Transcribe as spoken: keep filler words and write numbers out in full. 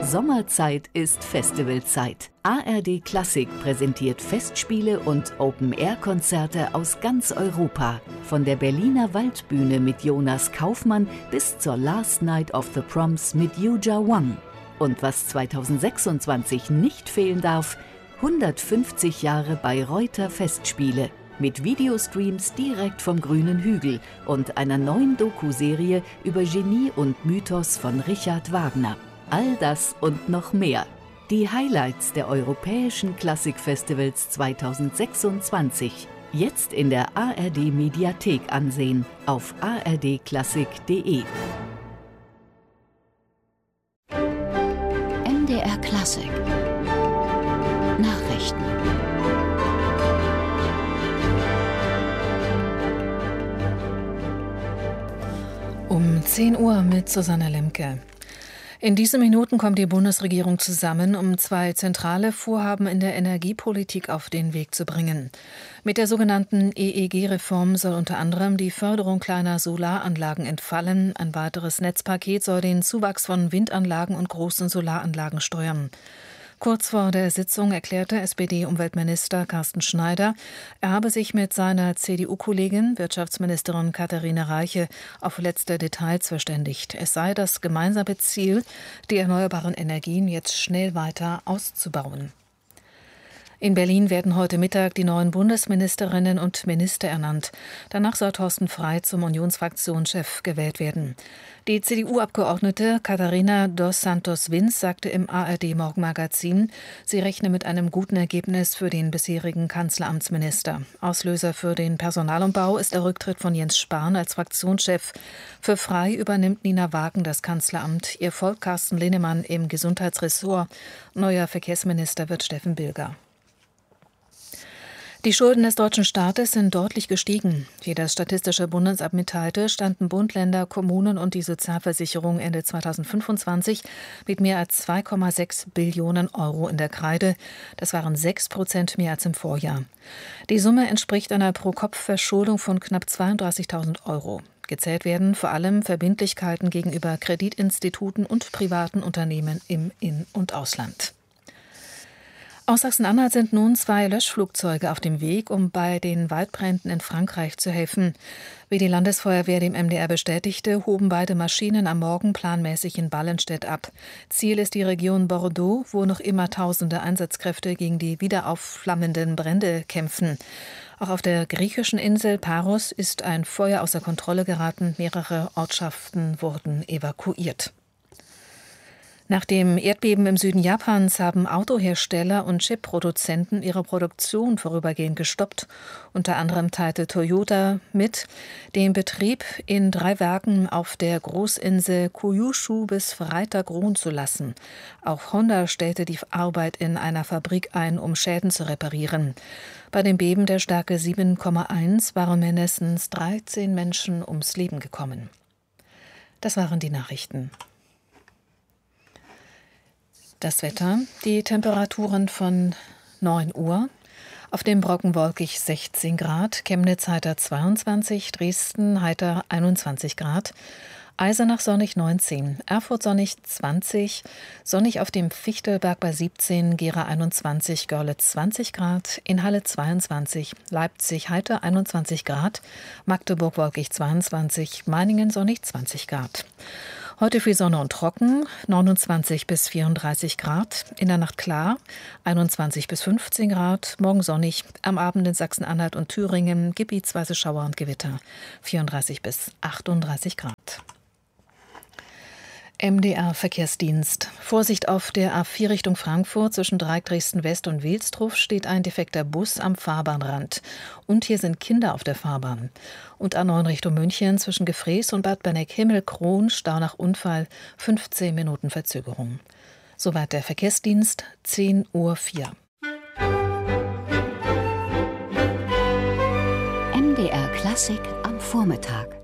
Sommerzeit ist Festivalzeit. A R D Klassik präsentiert Festspiele und Open-Air-Konzerte aus ganz Europa. Von der Berliner Waldbühne mit Jonas Kaufmann bis zur Last Night of the Proms mit Yuja Wang. Und was zweitausendsechsundzwanzig nicht fehlen darf, hundertfünfzig Jahre Bayreuther Festspiele. Mit Videostreams direkt vom grünen Hügel und einer neuen Doku-Serie über Genie und Mythos von Richard Wagner. All das und noch mehr. Die Highlights der europäischen Klassikfestivals zweitausendsechsundzwanzig. Jetzt in der A R D Mediathek ansehen auf a r d klassik punkt d e. M D R Klassik Nachrichten. Um zehn Uhr mit Susanne Lemke. In diesen Minuten kommt die Bundesregierung zusammen, um zwei zentrale Vorhaben in der Energiepolitik auf den Weg zu bringen. Mit der sogenannten E E G-Reform soll unter anderem die Förderung kleiner Solaranlagen entfallen. Ein weiteres Netzpaket soll den Zuwachs von Windanlagen und großen Solaranlagen steuern. Kurz vor der Sitzung erklärte S P D-Umweltminister Carsten Schneider, er habe sich mit seiner C D U-Kollegin, Wirtschaftsministerin Katharina Reiche, auf letzte Details verständigt. Es sei das gemeinsame Ziel, die erneuerbaren Energien jetzt schnell weiter auszubauen. In Berlin werden heute Mittag die neuen Bundesministerinnen und Minister ernannt. Danach soll Thorsten Frey zum Unionsfraktionschef gewählt werden. Die C D U-Abgeordnete Katharina dos Santos-Vins sagte im A R D-Morgenmagazin, sie rechne mit einem guten Ergebnis für den bisherigen Kanzleramtsminister. Auslöser für den Personalumbau ist der Rücktritt von Jens Spahn als Fraktionschef. Für Frey übernimmt Nina Wagen das Kanzleramt. Ihr folgt Carsten Linnemann im Gesundheitsressort. Neuer Verkehrsminister wird Steffen Bilger. Die Schulden des deutschen Staates sind deutlich gestiegen. Wie das Statistische Bundesamt mitteilte, standen Bund, Länder, Kommunen und die Sozialversicherung Ende zweitausendfünfundzwanzig mit mehr als zwei Komma sechs Billionen Euro in der Kreide. Das waren sechs Prozent mehr als im Vorjahr. Die Summe entspricht einer Pro-Kopf-Verschuldung von knapp zweiunddreißigtausend Euro. Gezählt werden vor allem Verbindlichkeiten gegenüber Kreditinstituten und privaten Unternehmen im In- und Ausland. Aus Sachsen-Anhalt sind nun zwei Löschflugzeuge auf dem Weg, um bei den Waldbränden in Frankreich zu helfen. Wie die Landesfeuerwehr dem M D R bestätigte, hoben beide Maschinen am Morgen planmäßig in Ballenstedt ab. Ziel ist die Region Bordeaux, wo noch immer tausende Einsatzkräfte gegen die wieder aufflammenden Brände kämpfen. Auch auf der griechischen Insel Paros ist ein Feuer außer Kontrolle geraten. Mehrere Ortschaften wurden evakuiert. Nach dem Erdbeben im Süden Japans haben Autohersteller und Chipproduzenten ihre Produktion vorübergehend gestoppt. Unter anderem teilte Toyota mit, den Betrieb in drei Werken auf der Großinsel Kyushu bis Freitag ruhen zu lassen. Auch Honda stellte die Arbeit in einer Fabrik ein, um Schäden zu reparieren. Bei dem Beben der Stärke sieben Komma eins waren mindestens dreizehn Menschen ums Leben gekommen. Das waren die Nachrichten. Das Wetter, die Temperaturen von neun Uhr. Auf dem Brocken wolkig sechzehn Grad, Chemnitz heiter zweiundzwanzig, Dresden heiter einundzwanzig Grad, Eisenach sonnig neunzehn, Erfurt sonnig zwanzig, sonnig auf dem Fichtelberg bei siebzehn, Gera einundzwanzig, Görlitz zwanzig Grad, in Halle zweiundzwanzig, Leipzig heiter einundzwanzig Grad, Magdeburg wolkig zweiundzwanzig, Meiningen sonnig zwanzig Grad. Heute viel Sonne und trocken, neunundzwanzig bis vierunddreißig Grad, in der Nacht klar, einundzwanzig bis fünfzehn Grad, morgen sonnig, am Abend in Sachsen-Anhalt und Thüringen gebietsweise Schauer und Gewitter, vierunddreißig bis achtunddreißig Grad. M D R-Verkehrsdienst. Vorsicht auf der A vier Richtung Frankfurt zwischen Dreieck Dresden-West und Wilsdruf steht ein defekter Bus am Fahrbahnrand. Und hier sind Kinder auf der Fahrbahn. Und A neun Richtung München zwischen Gefrees und Bad Berneck-Himmelkron, Stau nach Unfall, fünfzehn Minuten Verzögerung. Soweit der Verkehrsdienst, zehn Uhr vier. M D R Klassik am Vormittag.